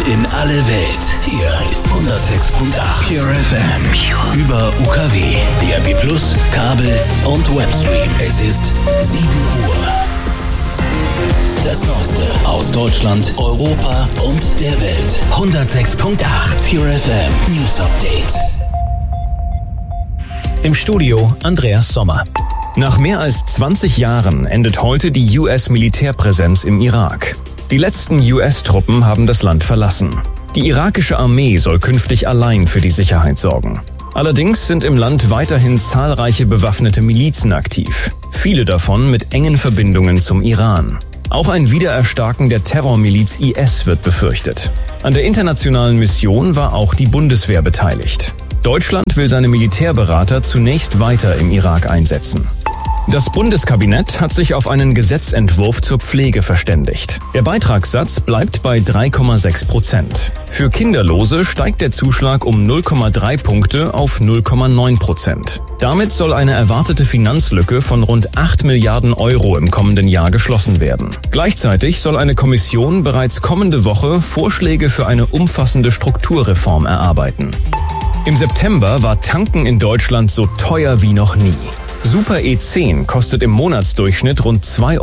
in alle Welt. Hier ist 106.8 Pure FM. Über UKW, DAB+, Kabel und Webstream. Es ist 7 Uhr. Das Neueste aus Deutschland, Europa und der Welt. 106.8 Pure FM News Update. Im Studio Andreas Sommer. Nach mehr als 20 Jahren endet heute die US-Militärpräsenz im Irak. Die letzten US-Truppen haben das Land verlassen. Die irakische Armee soll künftig allein für die Sicherheit sorgen. Allerdings sind im Land weiterhin zahlreiche bewaffnete Milizen aktiv. Viele davon mit engen Verbindungen zum Iran. Auch ein Wiedererstarken der Terrormiliz IS wird befürchtet. An der internationalen Mission war auch die Bundeswehr beteiligt. Deutschland will seine Militärberater zunächst weiter im Irak einsetzen. Das Bundeskabinett hat sich auf einen Gesetzentwurf zur Pflege verständigt. Der Beitragssatz bleibt bei 3,6%. Für Kinderlose steigt der Zuschlag um 0,3 Punkte auf 0,9%. Damit soll eine erwartete Finanzlücke von rund 8 Milliarden Euro im kommenden Jahr geschlossen werden. Gleichzeitig soll eine Kommission bereits kommende Woche Vorschläge für eine umfassende Strukturreform erarbeiten. Im September war Tanken in Deutschland so teuer wie noch nie. Super E10 kostet im Monatsdurchschnitt rund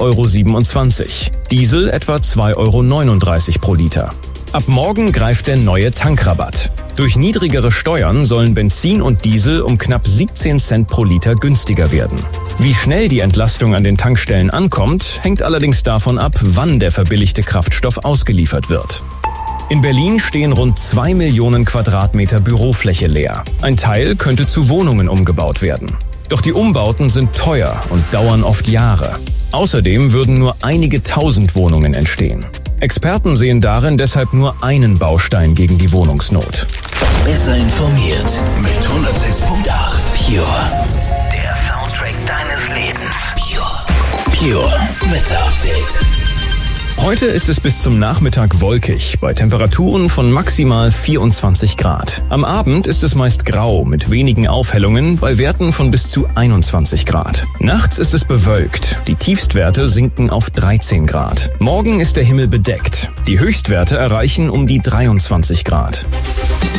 2,27 €. Diesel etwa 2,39 € pro Liter. Ab morgen greift der neue Tankrabatt. Durch niedrigere Steuern sollen Benzin und Diesel um knapp 17 Cent pro Liter günstiger werden. Wie schnell die Entlastung an den Tankstellen ankommt, hängt allerdings davon ab, wann der verbilligte Kraftstoff ausgeliefert wird. In Berlin stehen rund 2 Millionen Quadratmeter Bürofläche leer. Ein Teil könnte zu Wohnungen umgebaut werden. Doch die Umbauten sind teuer und dauern oft Jahre. Außerdem würden nur einige tausend Wohnungen entstehen. Experten sehen darin deshalb nur einen Baustein gegen die Wohnungsnot. Besser informiert mit 106.8 Pure. Der Soundtrack deines Lebens. Pure Wetter Update. Heute ist es bis zum Nachmittag wolkig, bei Temperaturen von maximal 24 Grad. Am Abend ist es meist grau mit wenigen Aufhellungen bei Werten von bis zu 21 Grad. Nachts ist es bewölkt, die Tiefstwerte sinken auf 13 Grad. Morgen ist der Himmel bedeckt, die Höchstwerte erreichen um die 23 Grad.